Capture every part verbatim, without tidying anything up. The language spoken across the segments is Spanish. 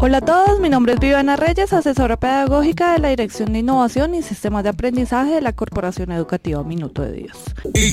Hola a todos, mi nombre es Viviana Reyes, asesora pedagógica de la Dirección de Innovación y Sistemas de Aprendizaje de la Corporación Educativa Minuto de Dios.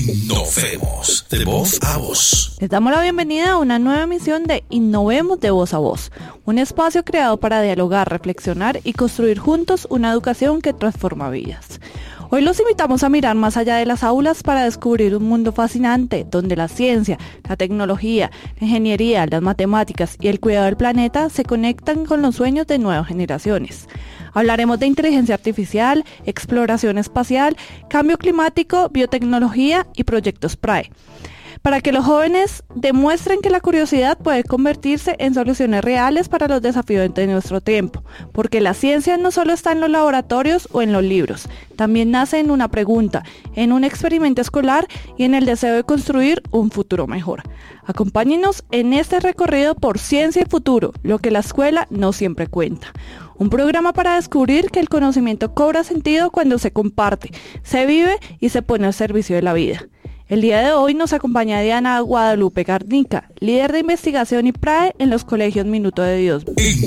Innovemos de voz a voz. Les damos la bienvenida a una nueva emisión de Innovemos de voz a voz, un espacio creado para dialogar, reflexionar y construir juntos una educación que transforma vidas. Hoy los invitamos a mirar más allá de las aulas para descubrir un mundo fascinante donde la ciencia, la tecnología, la ingeniería, las matemáticas y el cuidado del planeta se conectan con los sueños de nuevas generaciones. Hablaremos de inteligencia artificial, exploración espacial, cambio climático, biotecnología y proyectos P R A E. Para que los jóvenes demuestren que la curiosidad puede convertirse en soluciones reales para los desafíos de nuestro tiempo, porque la ciencia no solo está en los laboratorios o en los libros, también nace en una pregunta, en un experimento escolar y en el deseo de construir un futuro mejor. Acompáñenos en este recorrido por Ciencia y Futuro, lo que la escuela no siempre cuenta. Un programa para descubrir que el conocimiento cobra sentido cuando se comparte, se vive y se pone al servicio de la vida. El día de hoy nos acompaña Diana Guadalupe Garnica, líder de investigación y P R A E en los colegios Minuto de Dios.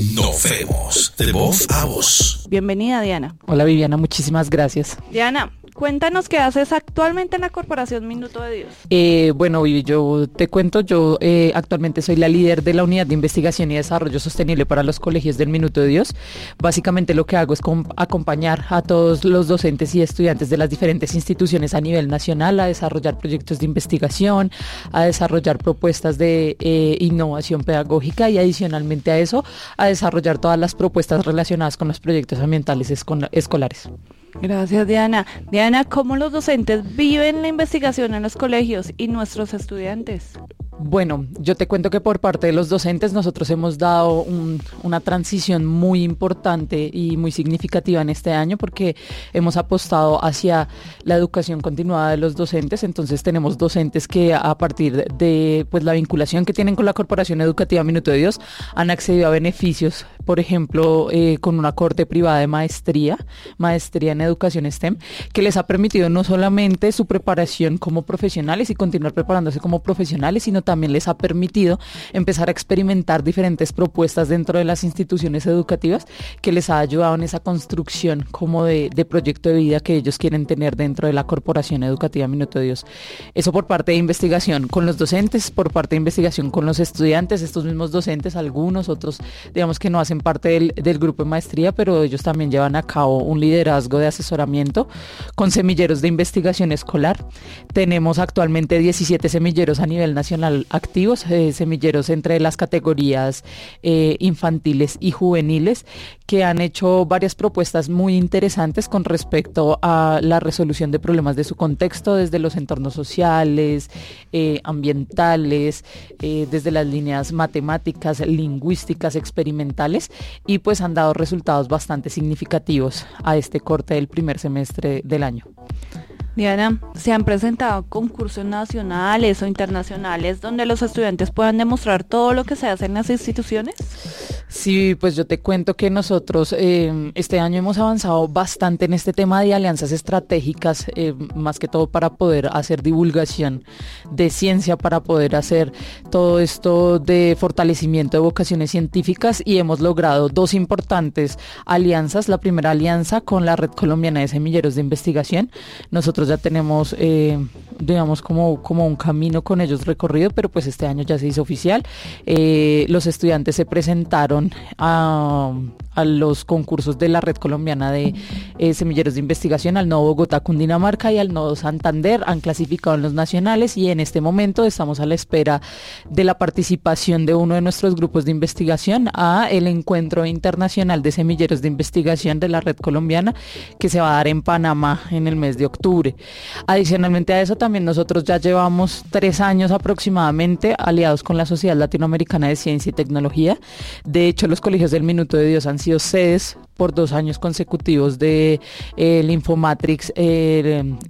Innovemos de voz a voz. Bienvenida, Diana. Hola, Viviana, muchísimas gracias. Diana, cuéntanos qué haces actualmente en la Corporación Minuto de Dios. Eh, bueno, Vivi, yo te cuento, yo eh, actualmente soy la líder de la Unidad de Investigación y Desarrollo Sostenible para los colegios del Minuto de Dios. Básicamente lo que hago es com- acompañar a todos los docentes y estudiantes de las diferentes instituciones a nivel nacional a desarrollar proyectos de investigación, a desarrollar propuestas de eh, innovación pedagógica y adicionalmente a eso, a desarrollar todas las propuestas relacionadas con los proyectos ambientales esco- escolares. Gracias, Diana. Diana, ¿cómo los docentes viven la investigación en los colegios y nuestros estudiantes? Bueno, yo te cuento que por parte de los docentes nosotros hemos dado un, una transición muy importante y muy significativa en este año porque hemos apostado hacia la educación continuada de los docentes. Entonces tenemos docentes que a partir de pues la vinculación que tienen con la Corporación Educativa Minuto de Dios han accedido a beneficios, por ejemplo, eh, con una corte privada de maestría, maestría en educación STEM, que les ha permitido no solamente su preparación como profesionales y continuar preparándose como profesionales, sino también les ha permitido empezar a experimentar diferentes propuestas dentro de las instituciones educativas que les ha ayudado en esa construcción como de, de proyecto de vida que ellos quieren tener dentro de la Corporación Educativa Minuto de Dios. Eso por parte de investigación con los docentes, por parte de investigación con los estudiantes, estos mismos docentes, algunos otros digamos que no hacen parte del, del grupo de maestría, pero ellos también llevan a cabo un liderazgo de asesoramiento con semilleros de investigación escolar. Tenemos actualmente diecisiete semilleros a nivel nacional activos, eh, semilleros entre las categorías eh, infantiles y juveniles que han hecho varias propuestas muy interesantes con respecto a la resolución de problemas de su contexto desde los entornos sociales, eh, ambientales, eh, desde las líneas matemáticas, lingüísticas, experimentales y pues han dado resultados bastante significativos a este corte del primer semestre del año. Diana, ¿se han presentado concursos nacionales o internacionales donde los estudiantes puedan demostrar todo lo que se hace en las instituciones? Sí, pues yo te cuento que nosotros eh, este año hemos avanzado bastante en este tema de alianzas estratégicas, eh, más que todo para poder hacer divulgación de ciencia, para poder hacer todo esto de fortalecimiento de vocaciones científicas y hemos logrado dos importantes alianzas. La primera alianza con la Red Colombiana de Semilleros de Investigación. Nosotros ya tenemos, eh, digamos, como, como un camino con ellos recorrido, pero pues este año ya se hizo oficial. Eh, los estudiantes se presentaron a, a los concursos de la Red Colombiana de eh, Semilleros de Investigación, al Nodo Bogotá, Cundinamarca y al Nodo Santander, han clasificado en los nacionales y en este momento estamos a la espera de la participación de uno de nuestros grupos de investigación a el Encuentro Internacional de Semilleros de Investigación de la Red Colombiana que se va a dar en Panamá en el mes de octubre. Adicionalmente a eso también nosotros ya llevamos tres años aproximadamente aliados con la Sociedad Latinoamericana de Ciencia y Tecnología. De hecho, los colegios del Minuto de Dios han sido sedes por dos años consecutivos de eh, el Infomatrix eh,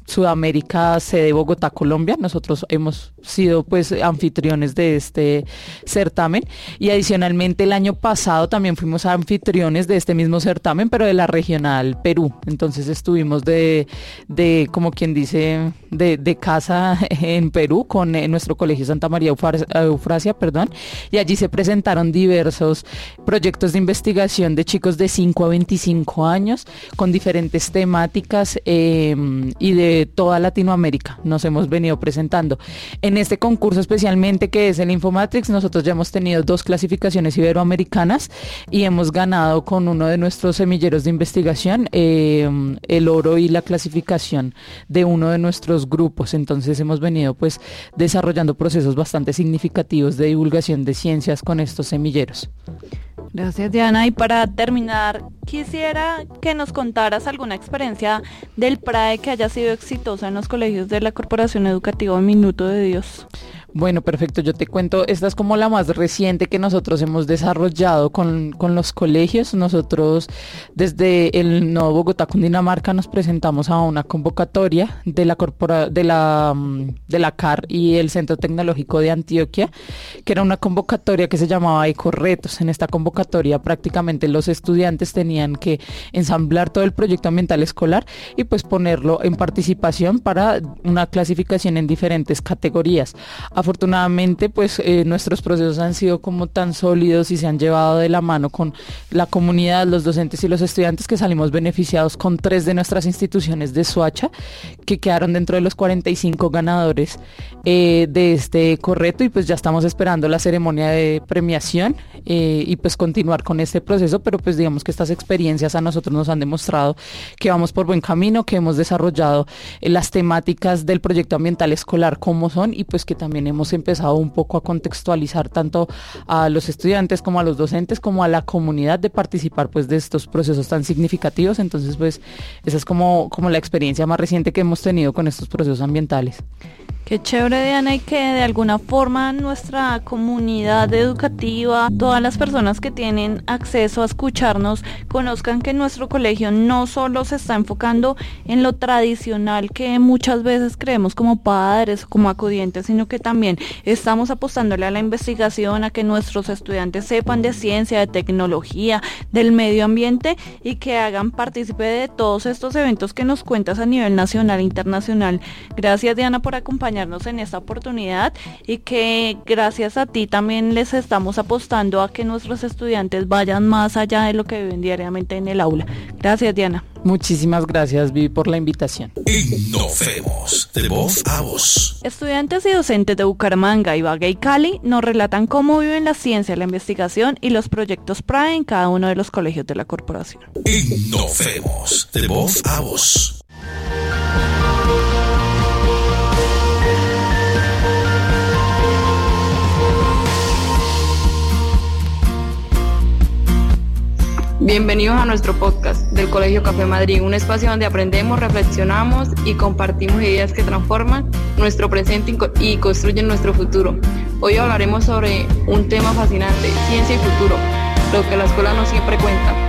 Sudamérica, sede Bogotá, Colombia. Nosotros hemos sido pues anfitriones de este certamen y adicionalmente el año pasado también fuimos anfitriones de este mismo certamen, pero de la regional Perú. Entonces estuvimos de, de como quien dice, de, de casa en Perú con eh, nuestro colegio Santa María Eufrasia, perdón, y allí se presentaron diversos proyectos de investigación de chicos de cinco a veinticinco años con diferentes temáticas eh, y de toda Latinoamérica nos hemos venido presentando. En este concurso especialmente, que es el Infomatrix, nosotros ya hemos tenido dos clasificaciones iberoamericanas y hemos ganado con uno de nuestros semilleros de investigación eh, el oro y la clasificación de uno de nuestros grupos. Entonces hemos venido pues desarrollando procesos bastante significativos de divulgación de ciencias con estos semilleros. Gracias, Diana. Y para terminar, quisiera que nos contaras alguna experiencia del PRAE que haya sido exitosa en los colegios de la Corporación Educativa Minuto de Dios. Bueno, perfecto, yo te cuento, esta es como la más reciente que nosotros hemos desarrollado con, con los colegios. Nosotros desde el Nodo Bogotá, Cundinamarca, nos presentamos a una convocatoria de la, corpora, de, la, de la C A R y el Centro Tecnológico de Antioquia, que era una convocatoria que se llamaba Ecorretos. En esta convocatoria prácticamente los estudiantes tenían que ensamblar todo el proyecto ambiental escolar y pues ponerlo en participación para una clasificación en diferentes categorías. Afortunadamente, pues eh, nuestros procesos han sido como tan sólidos y se han llevado de la mano con la comunidad, los docentes y los estudiantes, que salimos beneficiados con tres de nuestras instituciones de Soacha, que quedaron dentro de los cuarenta y cinco ganadores eh, de este correto, y pues ya estamos esperando la ceremonia de premiación eh, y pues continuar con este proceso, pero pues digamos que estas experiencias a nosotros nos han demostrado que vamos por buen camino, que hemos desarrollado eh, las temáticas del proyecto ambiental escolar como son, y pues que también hemos empezado un poco a contextualizar tanto a los estudiantes como a los docentes como a la comunidad de participar pues de estos procesos tan significativos. Entonces pues esa es como, como la experiencia más reciente que hemos tenido con estos procesos ambientales. Qué chévere, Diana, y que de alguna forma nuestra comunidad educativa, todas las personas que tienen acceso a escucharnos, conozcan que nuestro colegio no solo se está enfocando en lo tradicional que muchas veces creemos como padres o como acudientes, sino que también estamos apostándole a la investigación, a que nuestros estudiantes sepan de ciencia, de tecnología, del medio ambiente, y que hagan partícipe de todos estos eventos que nos cuentas a nivel nacional e internacional. Gracias, Diana, por acompañarnos en esta oportunidad, y que gracias a ti también les estamos apostando a que nuestros estudiantes vayan más allá de lo que viven diariamente en el aula. Gracias, Diana. Muchísimas gracias, Vivi, por la invitación. Innovemos, de voz a voz. Estudiantes y docentes de Bucaramanga, Ibagué y Cali nos relatan cómo viven la ciencia, la investigación y los proyectos PRAE en cada uno de los colegios de la corporación. Innovemos, de voz a voz. Bienvenidos a nuestro podcast del Colegio Café Madrid, un espacio donde aprendemos, reflexionamos y compartimos ideas que transforman nuestro presente y construyen nuestro futuro. Hoy hablaremos sobre un tema fascinante, ciencia y futuro, lo que la escuela no siempre cuenta.